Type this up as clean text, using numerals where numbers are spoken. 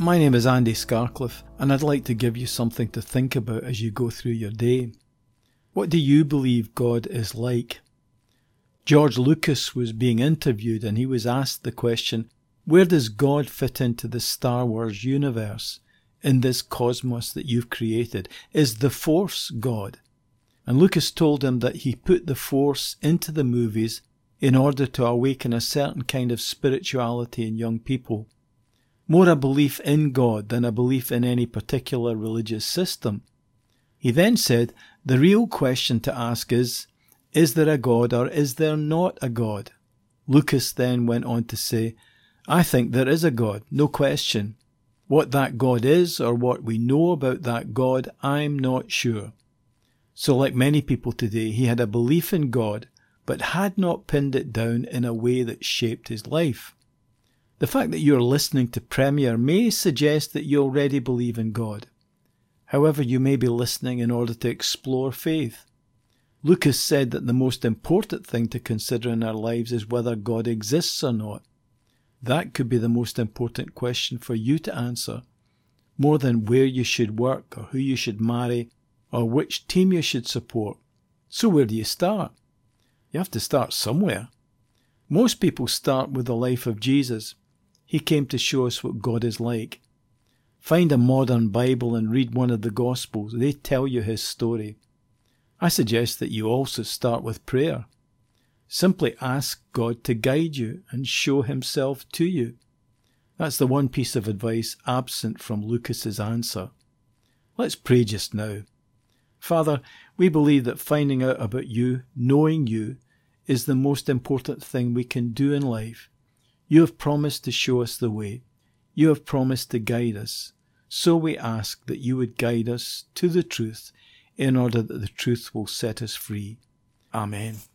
My name is Andy Scarcliffe, and I'd like to give you something to think about as you go through your day. What do you believe God is like? George Lucas was being interviewed and he was asked the question, where does God fit into the Star Wars universe, in this cosmos that you've created? Is the Force God? And Lucas told him that he put the Force into the movies in order to awaken a certain kind of spirituality in young people. More a belief in God than a belief in any particular religious system. He then said, the real question to ask is there a God or is there not a God? Lucas then went on to say, I think there is a God, no question. What that God is or what we know about that God, I'm not sure. So like many people today, he had a belief in God, but had not pinned it down in a way that shaped his life. The fact that you're listening to Premier may suggest that you already believe in God. However, you may be listening in order to explore faith. Lucas said that the most important thing to consider in our lives is whether God exists or not. That could be the most important question for you to answer, more than where you should work or who you should marry or which team you should support. So where do you start? You have to start somewhere. Most people start with the life of Jesus. He came to show us what God is like. Find a modern Bible and read one of the Gospels. They tell you his story. I suggest that you also start with prayer. Simply ask God to guide you and show himself to you. That's the one piece of advice absent from Lucas's answer. Let's pray just now. Father, we believe that finding out about you, knowing you, is the most important thing we can do in life. You have promised to show us the way. You have promised to guide us. So we ask that you would guide us to the truth in order that the truth will set us free. Amen.